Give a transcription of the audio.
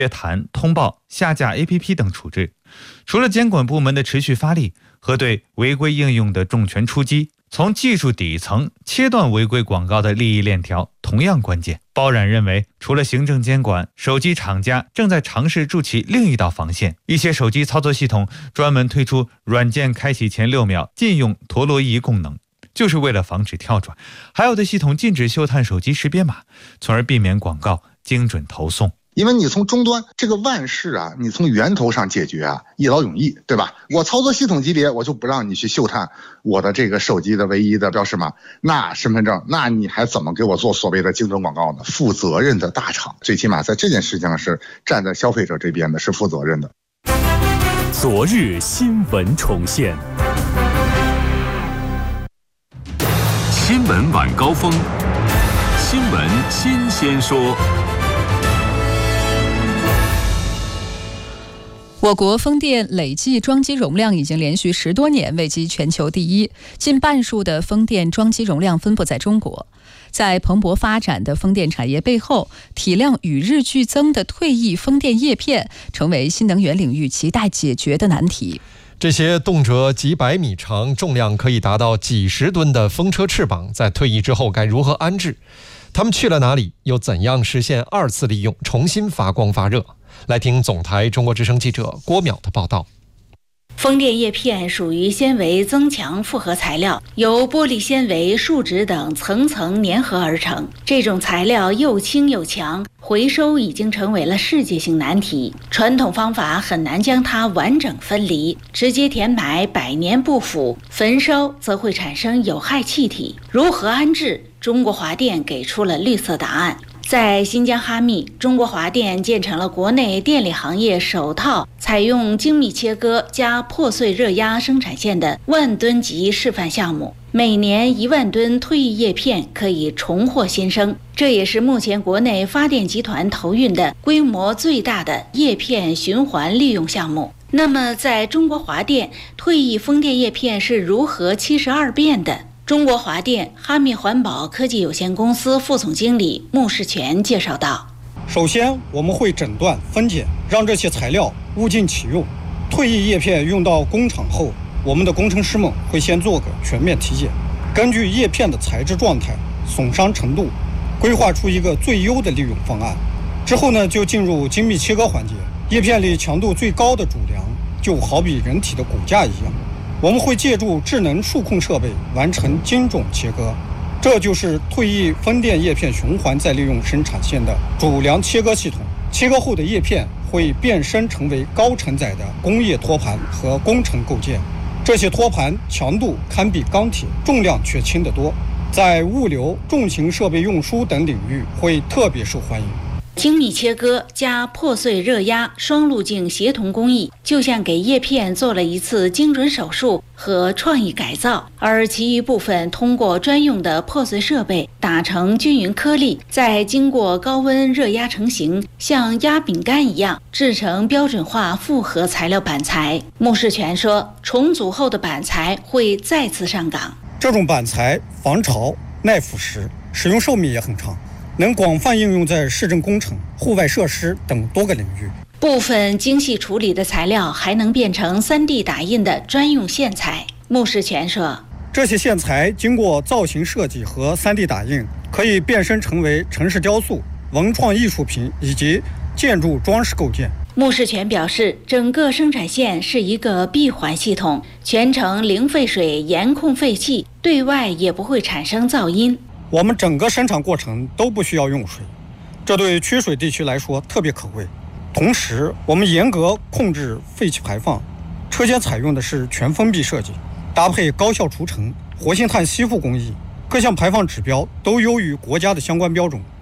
约谈、通报、下架 APP 等处置。除了监管部门的持续发力和对违规应用的重拳出击，从技术底层切断违规广告的利益链条同样关键。包冉认为，除了行政监管，手机厂家正在尝试筑起另一道防线。一些手机操作系统专门推出软件开启前6秒禁用陀螺仪功能，就是为了防止跳转。还有的系统禁止嗅探手机识别码，从而避免广告精准投送。 因为你从终端这个万事啊，你从源头上解决啊，一劳永逸，对吧？我操作系统级别，我就不让你去嗅探我的这个手机的唯一的标识码，那身份证，那你还怎么给我做所谓的精准广告呢？负责任的大厂，最起码在这件事情上是站在消费者这边的，是负责任的。 昨日新闻重现，新闻晚高峰，新闻新鲜说。 我国风电累计装机容量已经连续10多年位居全球第一，近半数的风电装机容量分布在中国。在蓬勃发展的风电产业背后，体量与日俱增的退役风电叶片成为新能源领域亟待解决的难题。 这些动辄几百米长、重量可以达到几十吨的风车翅膀，在退役之后该如何安置？它们去了哪里？又怎样实现2次利用，重新发光发热？来听总台中国之声记者郭淼的报道。 风电叶片属于纤维增强复合材料，由玻璃纤维、树脂等层层粘合而成。这种材料又轻又强，回收已经成为了世界性难题。传统方法很难将它完整分离，直接填埋百年不腐，焚烧则会产生有害气体。如何安置？中国华电给出了绿色答案。在新疆哈密，中国华电建成了国内电力行业首套采用精密切割加破碎热压生产线的10000吨级示范项目，每年1万吨退役叶片可以重获新生。这也是目前国内发电集团投运的规模最大的叶片循环利用项目。那么，在中国华电，退役风电叶片是如何72变的？中国华电哈密环保科技有限公司副总经理穆世全介绍道： 首先，我们会诊断分解，让这些材料物尽其用。退役叶片用到工厂后，我们的工程师们会先做个全面体检，根据叶片的材质状态、损伤程度，规划出一个最优的利用方案。之后呢，就进入精密切割环节。叶片里强度最高的主梁，就好比人体的骨架一样。我们会借助智能数控设备完成精准切割，这就是退役风电叶片循环再利用生产线的主梁切割系统。切割后的叶片会变身成为高承载的工业托盘和工程构件，这些托盘强度堪比钢铁，重量却轻得多，在物流、重型设备运输等领域会特别受欢迎。 精密切割加破碎热压双路径协同工艺，就像给叶片做了一次精准手术和创意改造，而其余部分通过专用的破碎设备打成均匀颗粒，再经过高温热压成型，像压饼干一样制成标准化复合材料板材。穆世全说，重组后的板材会再次上岗。 这种板材防潮、耐腐蚀，使用寿命也很长，能广泛应用在市政工程、户外设施等多个领域。 部分精细处理的材料还能变成3D 打印的专用线材。穆世全说， 这些线材经过造型设计和3D 打印，可以变身成为城市雕塑、文创艺术品以及建筑装饰构件。 穆世全表示，整个生产线是一个闭环系统，全程零废水，严控废气，对外也不会产生噪音。 我们整个生产过程都不需要用水，这对缺水地区来说特别可贵。同时，我们严格控制废气排放，车间采用的是全封闭设计，搭配高效除尘、活性炭吸附工艺，各项排放指标都优于国家的相关标准。